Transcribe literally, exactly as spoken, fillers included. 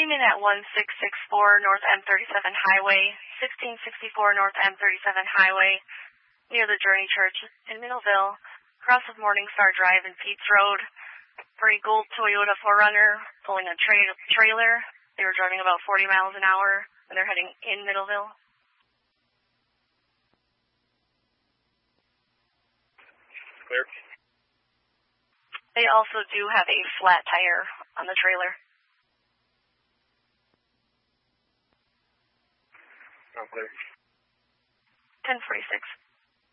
coming in at one six six four North M thirty-seven Highway, sixteen sixty-four North M thirty-seven Highway, near the Journey Church in Middleville, cross of Morningstar Drive and Pete's Road, for a gold Toyota four runner pulling a tra- trailer. They were driving about forty miles an hour, and they're heading in Middleville. Clear. They also do have a flat tire on the trailer. I'm clear. ten forty-six.